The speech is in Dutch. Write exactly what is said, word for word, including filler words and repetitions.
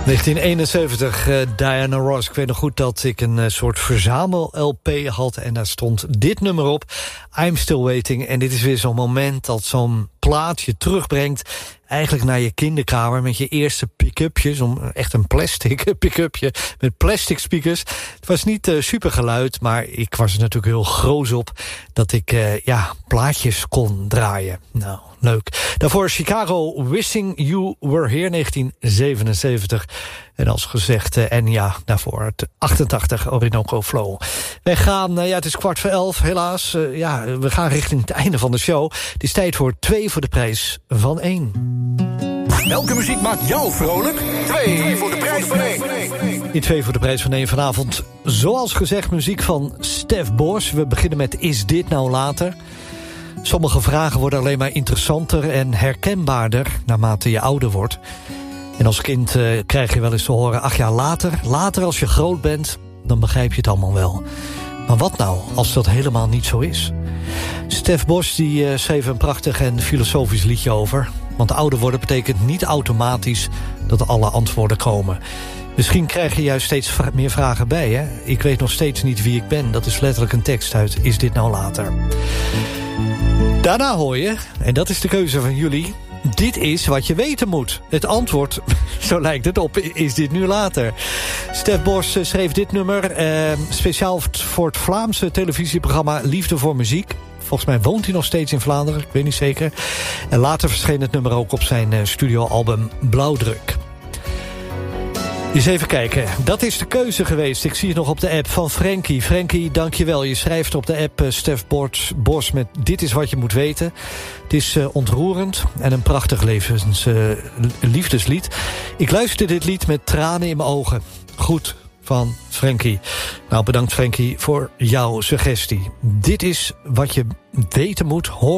negentien eenenzeventig, uh, Diana Ross. Ik weet nog goed dat ik een uh, soort verzamel-L P had... en daar stond dit nummer op, I'm Still Waiting. En dit is weer zo'n moment dat zo'n plaat je terugbrengt... eigenlijk naar je kinderkamer met je eerste pick-upjes... om echt een plastic pick-upje met plastic speakers. Het was niet uh, super geluid, maar ik was er natuurlijk heel groot op... dat ik uh, ja, plaatjes kon draaien. Nou, leuk. Daarvoor Chicago, Wishing You Were Here, negentien zevenenzeventig. En als gezegd, uh, en ja, daarvoor het achtentachtig, Orinoco Flow. Wij gaan, uh, ja, het is kwart voor elf, helaas. Uh, ja, we gaan richting het einde van de show. Het is tijd voor twee voor de prijs van één. Welke muziek maakt jou vrolijk? Twee voor de prijs van één. In twee voor de prijs van één vanavond. Zoals gezegd, muziek van Stef Bos. We beginnen met Is dit nou later? Sommige vragen worden alleen maar interessanter en herkenbaarder... naarmate je ouder wordt. En als kind uh, krijg je wel eens te horen... ach ja, later, later als je groot bent, dan begrijp je het allemaal wel. Maar wat nou als dat helemaal niet zo is? Stef Bos die, uh, schreef een prachtig en filosofisch liedje over. Want ouder worden betekent niet automatisch dat alle antwoorden komen. Misschien krijg je juist steeds vra- meer vragen bij. Hè? Ik weet nog steeds niet wie ik ben. Dat is letterlijk een tekst uit Is dit nou later? Daarna hoor je, en dat is de keuze van jullie... dit is wat je weten moet. Het antwoord, zo lijkt het op, is dit nu later. Stef Bos schreef dit nummer eh, speciaal voor het Vlaamse televisieprogramma Liefde voor Muziek. Volgens mij woont hij nog steeds in Vlaanderen, ik weet niet zeker. En later verscheen het nummer ook op zijn uh, studioalbum Blauwdruk. Eens even kijken. Dat is de keuze geweest. Ik zie het nog op de app van Frankie. Frankie, dankjewel. Je schrijft op de app uh, Stef Bos, Bos met Dit is wat je moet weten. Het is uh, ontroerend en een prachtig levens, uh, liefdeslied. Ik luisterde dit lied met tranen in mijn ogen. Goed van Frankie. Nou, bedankt Frankie voor jouw suggestie. Dit is wat je weten moet. Hoor